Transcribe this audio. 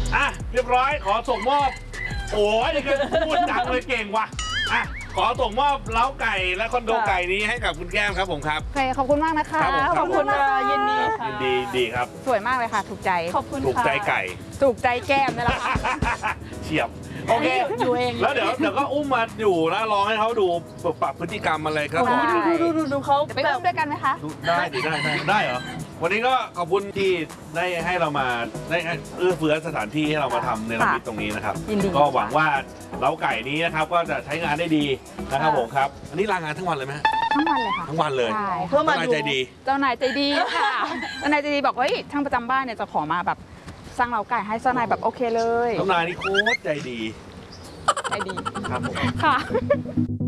อ่ะเรียบร้อยขอส่งมอบโอ้ยนี่ก็พูดดังเลยเก่งว่ะอ่ะขอส่งมอบเล้าไก่และคอนโดไก่นี้ให้กับคุณแก้มครับผมครับโอเคขอบคุณมากนะคะขอบคุณค่ะยินดีครับค่ะยินดีดีครับสวยมากเลยค่ะ ถูกใจขอบคุณค่ะถูกใจไก่ถูกใจแก้มนี่แหละค่ะเฉียบโอเคอยู่เองแล้วเดี๋ยวก็อุ้มมาอยู่แล้วลองให้เขาดูปรับพฤติกรรมอะไรครับผมได้ดูเขาจะไปอุ้มด้วยกันไหมคะได้ดิได้เหรอวันนี้ก็ขอบคุณที่ได้ให้เรามาได้เอื้อเฟื้อสถานที่ให้เรามาทำในระมิดตรงนี้นะครับยินดีก็หวังว่าเล้าไก่นี้นะครับก็จะใช้งานได้ดีนะครับผมครับอันนี้ลางานทั้งวันเลยไหมฮะทั้งวันเลยค่ะทั้งวันเลยใช่เพื่อมาเจ้านายดูใจดีเจ้านายใจดีค่ะ เจ้านายใจดีบอกว่าเฮ้ยช่างประจำบ้านเนี่ยจะขอมาแบบสร้างเล้าไก่ให้เจ้านายแบบโอเคเลยเจ้านายนี่โคตรใจดีใจดีครับผมค่ะ